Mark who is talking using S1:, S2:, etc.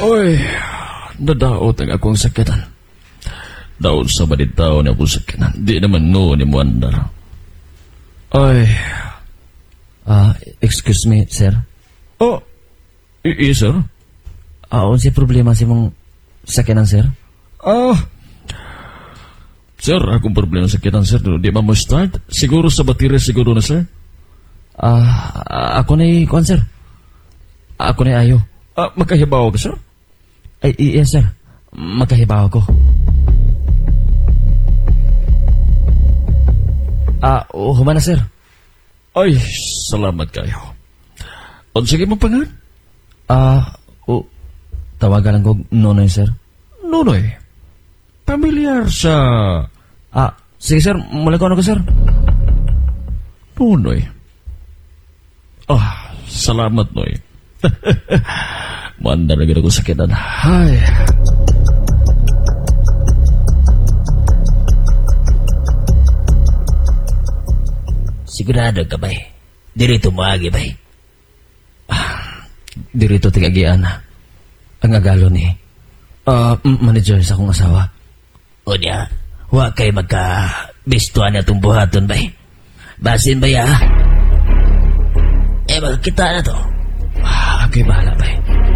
S1: Oy, nadaot ang akong sakitan. Daot sa balitaw ni akong sakitan. Di naman noon ni Muandar. Ay.
S2: Excuse me, sir.
S1: Oh, sir?
S2: Unsa problema si mong sakinan, sir?
S1: Sir, akong problema sa sakitan, sir. Di ba mo start? Siguro sa baterya, siguro na, sir?
S2: Ako na'y kuan, sir. Ako na'y ayo.
S1: Makahibaw ka, sir?
S2: Yes, sir. Makahibaw ako. Human na, sir.
S1: Ay, salamat kayo. O, sige mo pangan?
S2: Tawagan lang ko Nonoy, sir.
S1: Nonoy? Pamilyar sa...
S2: Sige, sir. Mula ko sir.
S1: Nonoy? Salamat, Noy. Manda na gano'n ko sakitan. Ay...
S3: Sigurado ka ba Dirito mo agi ba
S2: Dirito tigagian ang agalo ni manager sa akong asawa.
S3: O niya, wa kay magka-bistuan na itong buhaton ba Basin ba ya? Magkita na to.
S2: Ako'y bahala ba